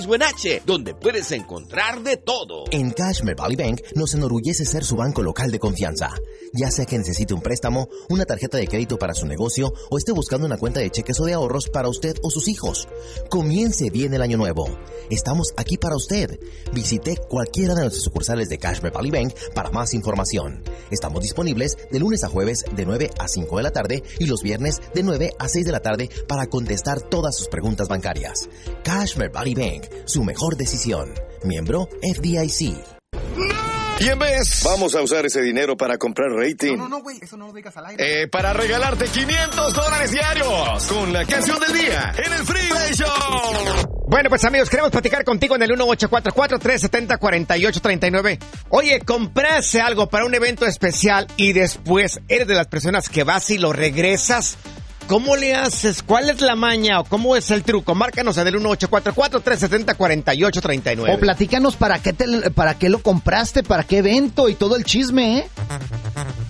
UNH, donde puedes encontrar de todo. En Cashmere Valley Bank nos enorgullece ser su banco local de confianza. Ya sea que necesite un préstamo, una tarjeta de crédito para su negocio o esté buscando una cuenta de cheques o de ahorros para usted o sus hijos. Comience bien el año nuevo. Estamos aquí para usted. Visite cualquiera de nuestras sucursales de Cashmere Valley Bank para más información. Estamos disponibles de lunes a jueves de 9 a 5 de la tarde y los viernes de 9 a 6 de la tarde para contestar todas sus preguntas bancarias. Cashmere Valley Bank, su mejor decisión. Miembro FDIC. Y en vez, vamos a usar ese dinero para comprar rating. No, güey, eso no lo digas al aire. Para regalarte $500 diarios con la canción del día en el Freeway Show. Bueno, pues amigos, queremos platicar contigo en el 1844-370-4839. Oye, compraste algo para un evento especial y después eres de las personas que vas y lo regresas. ¿Cómo le haces? ¿Cuál es la maña o cómo es el truco? Márcanos en el 1844-370-4839. O platícanos para qué lo compraste, para qué evento y todo el chisme, ¿eh?